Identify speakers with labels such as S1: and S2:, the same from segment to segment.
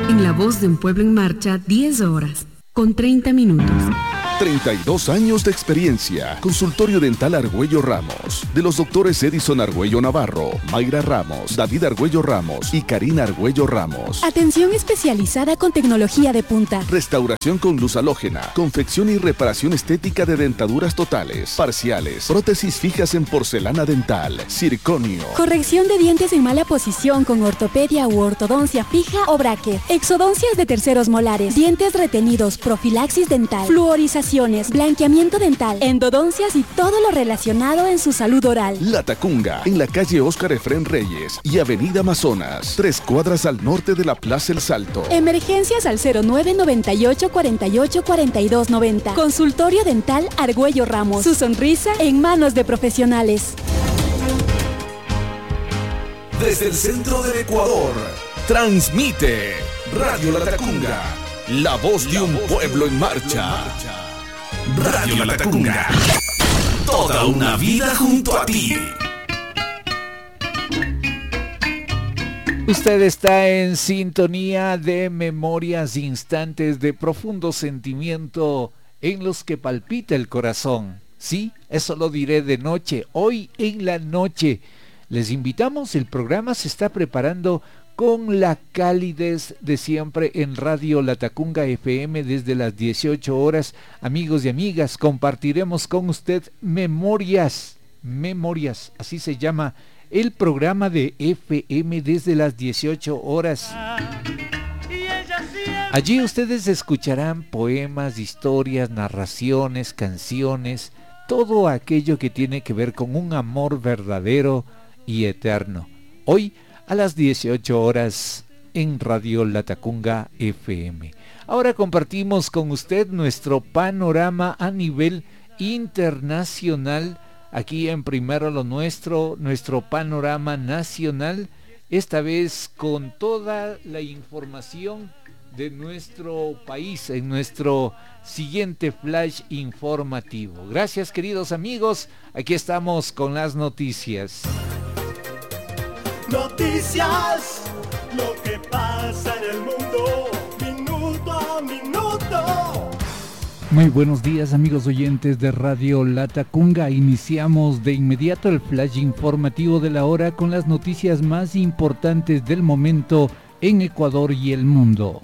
S1: En La Voz de un Pueblo en Marcha, 10 horas, con 30 minutos.
S2: 32 años de experiencia. Consultorio Dental Argüello Ramos. De los doctores Edison Argüello Navarro, Mayra Ramos, David Argüello Ramos y Karina Argüello Ramos.
S3: Atención especializada con tecnología de punta.
S2: Restauración con luz halógena. Confección y reparación estética de dentaduras totales, parciales. Prótesis fijas en porcelana dental. Circonio.
S3: Corrección de dientes en mala posición con ortopedia u ortodoncia fija o bracket. Exodoncias de terceros molares. Dientes retenidos. Profilaxis dental. Fluorización. Blanqueamiento dental, endodoncias y todo lo relacionado en su salud oral.
S2: La Tacunga, en la calle Óscar Efrén Reyes y Avenida Amazonas, 3 cuadras al norte de la Plaza El Salto.
S3: Emergencias al 0998 48 42 90. Consultorio Dental Argüello Ramos. Su sonrisa en manos de profesionales.
S4: Desde el centro del Ecuador, transmite Radio La Tacunga, la voz de un pueblo en marcha. Radio La Tacunga, toda una vida junto a ti.
S5: Usted está en sintonía de memorias, instantes de profundo sentimiento en los que palpita el corazón. Sí, eso lo diré de noche, hoy en la noche. Les invitamos, el programa se está preparando con la calidez de siempre en Radio La Tacunga FM desde las 18 horas. Amigos y amigas, compartiremos con usted memorias, así se llama el programa de FM desde las 18 horas. Allí ustedes escucharán poemas, historias, narraciones, canciones, todo aquello que tiene que ver con un amor verdadero y eterno. Hoy a las 18 horas en Radio La Tacunga FM. Ahora compartimos con usted nuestro panorama a nivel internacional. Aquí en primero lo nuestro panorama nacional, esta vez con toda la información de nuestro país en nuestro siguiente flash informativo. Gracias, queridos amigos, aquí estamos con las noticias.
S6: Noticias, lo que pasa en el mundo, minuto a minuto.
S5: Muy buenos días, amigos oyentes de Radio La Tacunga. Iniciamos de inmediato el flash informativo de la hora con las noticias más importantes del momento en Ecuador y el mundo.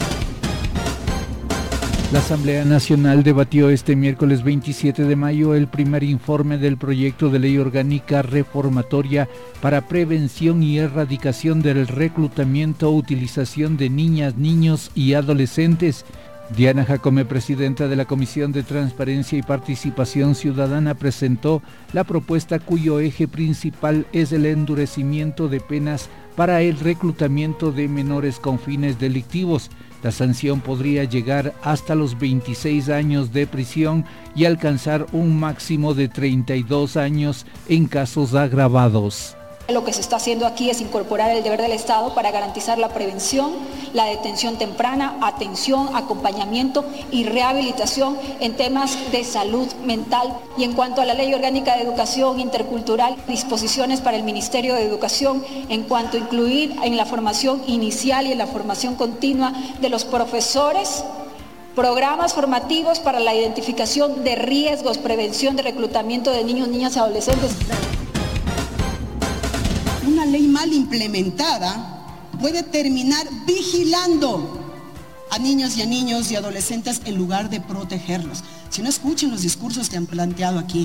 S5: La Asamblea Nacional debatió este miércoles 27 de mayo el primer informe del proyecto de ley orgánica reformatoria para prevención y erradicación del reclutamiento, utilización de niñas, niños y adolescentes. Diana Jacome, presidenta de la Comisión de Transparencia y Participación Ciudadana, presentó la propuesta cuyo eje principal es el endurecimiento de penas para el reclutamiento de menores con fines delictivos. La sanción podría llegar hasta los 26 años de prisión y alcanzar un máximo de 32 años en casos agravados.
S7: Lo que se está haciendo aquí es incorporar el deber del Estado para garantizar la prevención, la detención temprana, atención, acompañamiento y rehabilitación en temas de salud mental. Y en cuanto a la Ley Orgánica de Educación Intercultural, disposiciones para el Ministerio de Educación en cuanto a incluir en la formación inicial y en la formación continua de los profesores programas formativos para la identificación de riesgos, prevención de reclutamiento de niños, niñas y adolescentes.
S8: Una ley mal implementada puede terminar vigilando a niños y adolescentes en lugar de protegerlos. Si no, escuchen los discursos que han planteado aquí.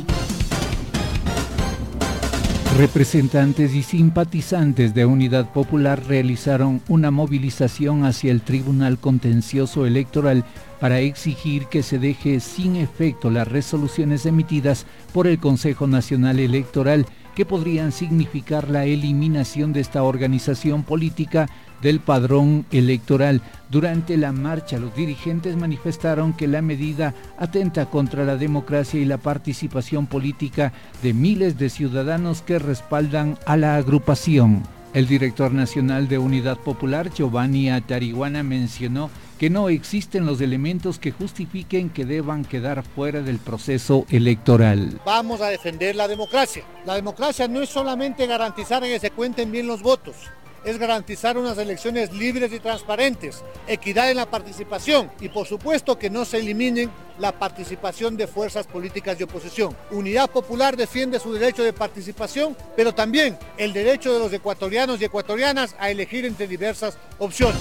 S5: Representantes y simpatizantes de Unidad Popular realizaron una movilización hacia el Tribunal Contencioso Electoral para exigir que se deje sin efecto las resoluciones emitidas por el Consejo Nacional Electoral que podrían significar la eliminación de esta organización política del padrón electoral. Durante la marcha, los dirigentes manifestaron que la medida atenta contra la democracia y la participación política de miles de ciudadanos que respaldan a la agrupación. El director nacional de Unidad Popular, Giovanni Atarihuana, mencionó que no existen los elementos que justifiquen que deban quedar fuera del proceso electoral.
S9: Vamos a defender la democracia. La democracia no es solamente garantizar que se cuenten bien los votos, es garantizar unas elecciones libres y transparentes, equidad en la participación y por supuesto que no se eliminen la participación de fuerzas políticas de oposición. Unidad Popular defiende su derecho de participación, pero también el derecho de los ecuatorianos y ecuatorianas a elegir entre diversas opciones.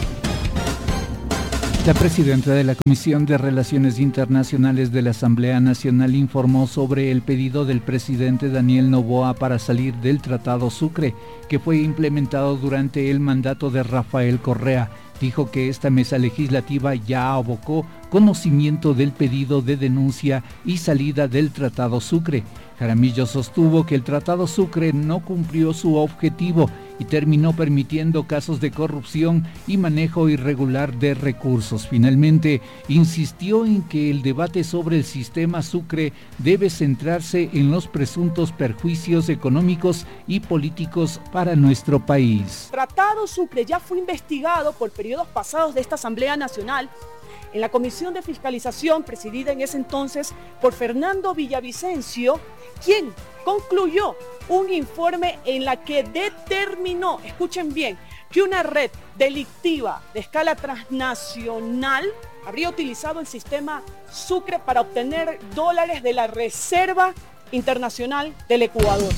S5: La presidenta de la Comisión de Relaciones Internacionales de la Asamblea Nacional informó sobre el pedido del presidente Daniel Noboa para salir del Tratado Sucre, que fue implementado durante el mandato de Rafael Correa. Dijo que esta mesa legislativa ya abocó conocimiento del pedido de denuncia y salida del Tratado Sucre. Jaramillo sostuvo que el Tratado Sucre no cumplió su objetivo y terminó permitiendo casos de corrupción y manejo irregular de recursos. Finalmente, insistió en que el debate sobre el sistema Sucre debe centrarse en los presuntos perjuicios económicos y políticos para nuestro país.
S10: El Tratado Sucre ya fue investigado por periodos pasados de esta Asamblea Nacional en la Comisión de Fiscalización, presidida en ese entonces por Fernando Villavicencio, quien concluyó un informe en la que determinó, escuchen bien, que una red delictiva de escala transnacional habría utilizado el sistema Sucre para obtener dólares de la Reserva Internacional del Ecuador.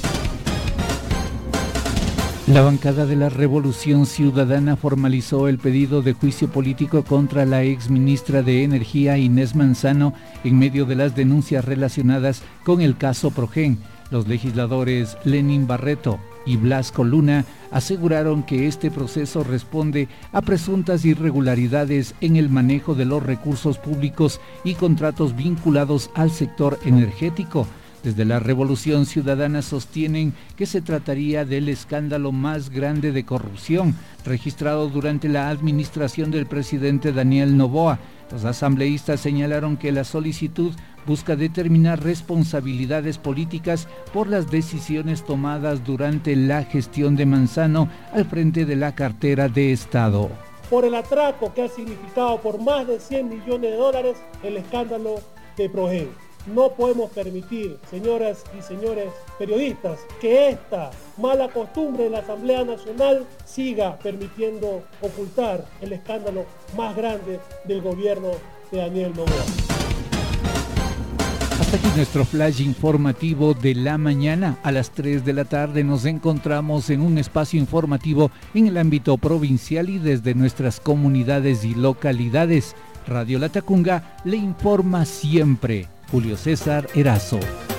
S5: La bancada de la Revolución Ciudadana formalizó el pedido de juicio político contra la exministra de Energía Inés Manzano en medio de las denuncias relacionadas con el caso Progen. Los legisladores Lenín Barreto y Blasco Luna aseguraron que este proceso responde a presuntas irregularidades en el manejo de los recursos públicos y contratos vinculados al sector energético. Desde la Revolución Ciudadana sostienen que se trataría del escándalo más grande de corrupción registrado durante la administración del presidente Daniel Noboa. Los asambleístas señalaron que la solicitud busca determinar responsabilidades políticas por las decisiones tomadas durante la gestión de Manzano al frente de la cartera de Estado.
S6: Por el atraco que ha significado por más de 100 millones de dólares el escándalo de Progen. No podemos permitir, señoras y señores periodistas, que esta mala costumbre de la Asamblea Nacional siga permitiendo ocultar el escándalo más grande del gobierno de Daniel Noboa.
S5: Hasta aquí nuestro flash informativo de la mañana. A las 3 de la tarde nos encontramos en un espacio informativo en el ámbito provincial y desde nuestras comunidades y localidades. Radio Latacunga le informa siempre. Julio César Erazo.